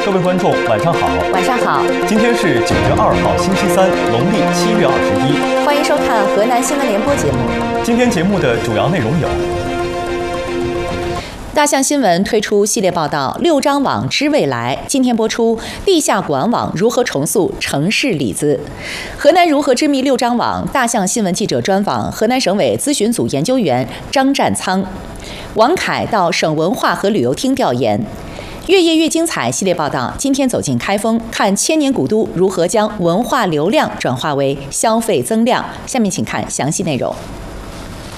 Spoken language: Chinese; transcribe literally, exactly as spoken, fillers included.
各位观众，晚上好。 晚上好。 今天是九月二号，星期三，农历七月二十一。 欢迎收看河南新闻联播节目。 今天节目的主要内容有： 大象新闻推出系列报道《六张网知未来》，今天播出地下管网如何重塑城市里子。河南如何织密六张网？大象新闻记者专访河南省委咨询组研究员张占仓。王凯到省文化和旅游厅调研。越夜越精彩系列报道，今天走进开封，看千年古都如何将文化流量转化为消费增量。下面请看详细内容。